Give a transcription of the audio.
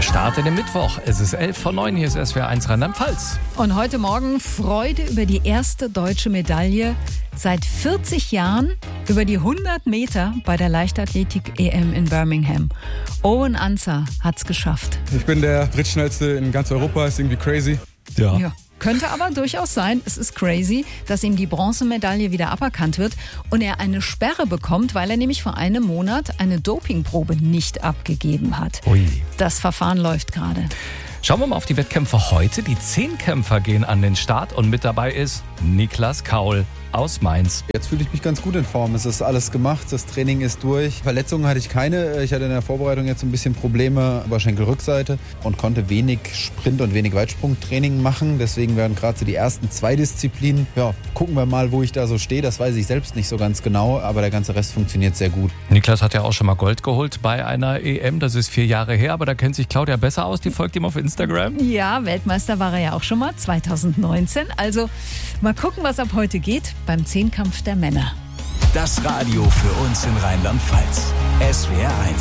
Der Start in den Mittwoch. Es ist 11:09, hier ist SWR1 Rheinland-Pfalz. Und heute Morgen Freude über die erste deutsche Medaille seit 40 Jahren über die 100 Meter bei der Leichtathletik-EM in Birmingham. Owen Ansah hat's geschafft. Ich bin der drittschnellste in ganz Europa, ist irgendwie crazy. Ja. Könnte aber durchaus sein, es ist crazy, dass ihm die Bronzemedaille wieder aberkannt wird und er eine Sperre bekommt, weil er nämlich vor einem Monat eine Dopingprobe nicht abgegeben hat. Ui. Das Verfahren läuft gerade. Schauen wir mal auf die Wettkämpfe heute. Die 10-Kämpfer gehen an den Start und mit dabei ist Niklas Kaul aus Mainz. Jetzt fühle ich mich ganz gut in Form. Es ist alles gemacht, das Training ist durch. Verletzungen hatte ich keine. Ich hatte in der Vorbereitung jetzt ein bisschen Probleme über Schenkelrückseite und konnte wenig Sprint- und wenig Weitsprungtraining machen. Deswegen werden gerade so die ersten 2 Disziplinen. Ja, gucken wir mal, wo ich da so stehe. Das weiß ich selbst nicht so ganz genau, aber der ganze Rest funktioniert sehr gut. Niklas hat ja auch schon mal Gold geholt bei einer EM. Das ist 4 Jahre her, aber da kennt sich Claudia besser aus. Die folgt ihm auf Instagram. Ja, Weltmeister war er ja auch schon mal, 2019. Also mal gucken, was ab heute geht beim Zehnkampf der Männer. Das Radio für uns in Rheinland-Pfalz. SWR1.